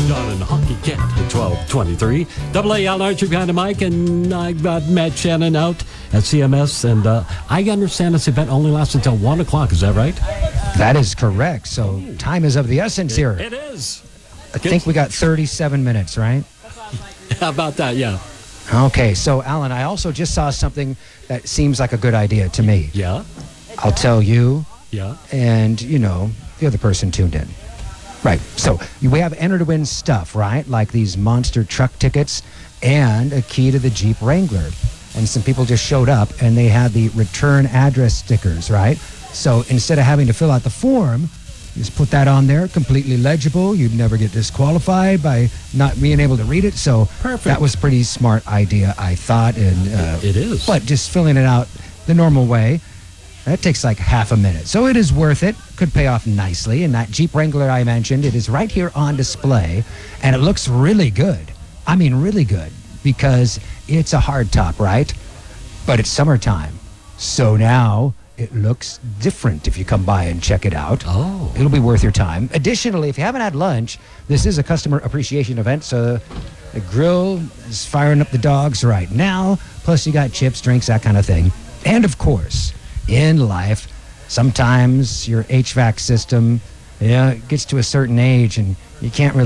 John and Hockey Cat at 12:23. Double A Al Archer behind the mic, and I've got Matt Shannon out at CMS. And I understand this event only lasts until 1 o'clock. Is that right? That is correct. So time is of the essence here. It is. I think we got 37 minutes, right? How about that? Yeah. Okay, so Alan, I also just saw something that seems like a good idea to me. Yeah. I'll tell you. Yeah. And, the other person tuned in. Right. So we have enter to win stuff, right? Like these monster truck tickets and a key to the Jeep Wrangler. And some people just showed up and they had the return address stickers, right? So instead of having to fill out the form, just put that on there, completely legible. You'd never get disqualified by not being able to read it. So Perfect. That was a pretty smart idea, I thought. And it is. But just filling it out the normal way, that takes like half a minute. So it is worth it. Could pay off nicely. And that Jeep Wrangler I mentioned, it is right here on display. And it looks really good. I mean, really good. Because it's a hard top, right? But it's summertime. So now it looks different if you come by and check it out. Oh. It'll be worth your time. Additionally, if you haven't had lunch, this is a customer appreciation event. So the grill is firing up the dogs right now. Plus you got chips, drinks, that kind of thing. And of course, in life, sometimes your HVAC system gets to a certain age and you can't really